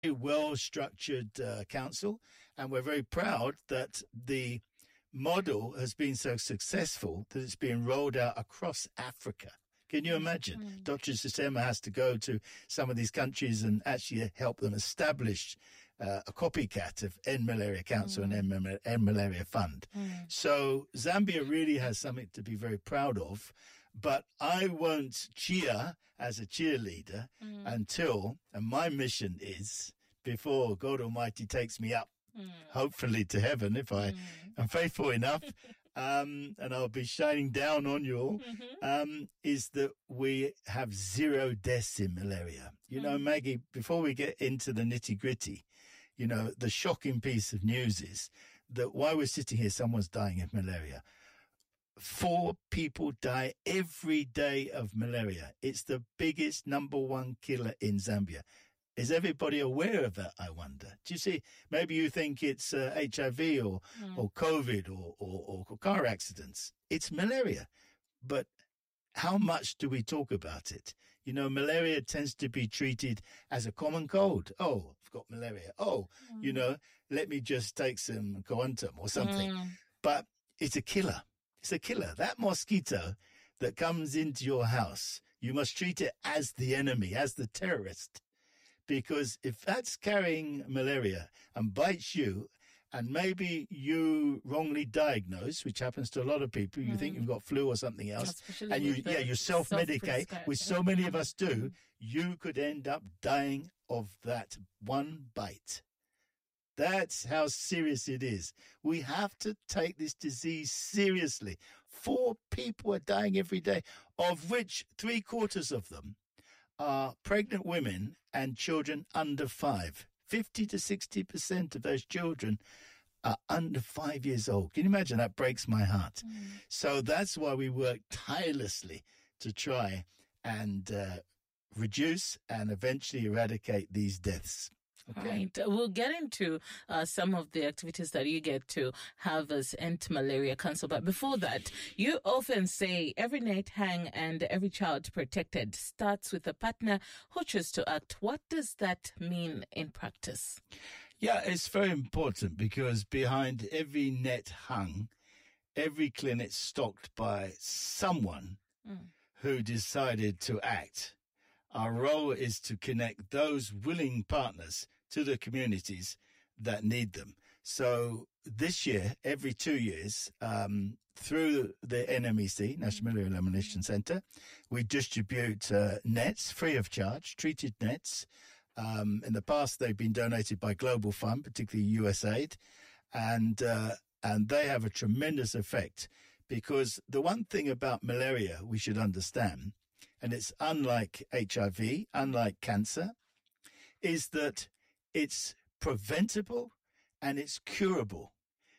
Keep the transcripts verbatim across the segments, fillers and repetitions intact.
well-structured uh, council, and we're very proud that the model has been so successful that it's being rolled out across Africa. Can you imagine? Mm. Doctor Sistema has to go to some of these countries and actually help them establish uh, a copycat of End Malaria Council mm. and End Malaria Fund. Mm. So Zambia really has something to be very proud of. But I won't cheer as a cheerleader mm. until, and my mission is, before God Almighty takes me up, mm. hopefully to heaven, if I mm. am faithful enough, um, and I'll be shining down on you all, mm-hmm. um, is that we have zero deaths in malaria. You mm. know, Maggie, before we get into the nitty-gritty, you know, the shocking piece of news is that while we're sitting here, someone's dying of malaria. Four people die every day of malaria. It's the biggest number one killer in Zambia. Is everybody aware of that, I wonder? Do you see? Maybe you think it's uh, H I V or, mm. or COVID or, or, or car accidents. It's malaria. But how much do we talk about it? You know, malaria tends to be treated as a common cold. Oh, I've got malaria. Oh, mm. you know, let me just take some Coantum or something. Mm. But it's a killer. It's a killer. That mosquito that comes into your house, you must treat it as the enemy, as the terrorist. Because if that's carrying malaria and bites you, and maybe you wrongly diagnose, which happens to a lot of people, you mm. think you've got flu or something else, Especially and you yeah you self-medicate, which so many of us do, mm. you could end up dying of that one bite. That's how serious it is. We have to take this disease seriously. Four people are dying every day, of which three quarters of them are pregnant women and children under five. fifty to sixty percent of those children are under five years old. Can you imagine? That breaks my heart. Mm. So that's why we work tirelessly to try and uh, reduce and eventually eradicate these deaths. Okay. Right. We'll get into uh, some of the activities that you get to have as End Malaria Council. But before that, you often say every night hang and every child protected starts with a partner who chooses to act. What does that mean in practice? Yeah, it's very important because behind every net hung, every clinic stocked by someone mm. who decided to act. Our role is to connect those willing partners to the communities that need them. So this year, every two years, um, through the N M E C, National Malaria Elimination Centre, we distribute uh, nets free of charge, treated nets. Um, in the past, they've been donated by Global Fund, particularly U S A I D, and uh, and they have a tremendous effect because the one thing about malaria we should understand, and it's unlike H I V, unlike cancer, is that it's preventable and it's curable.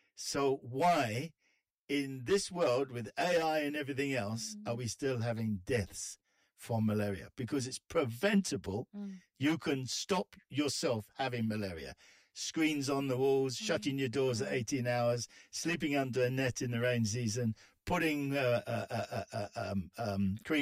So why, in this world with A I and everything else, mm. are we still having deaths from malaria? Because it's preventable. Mm. You can stop yourself having malaria. Screens on the walls, mm. shutting your doors mm. at eighteen hours, sleeping under a net in the rain season, putting uh, uh, uh, uh, um, um, cream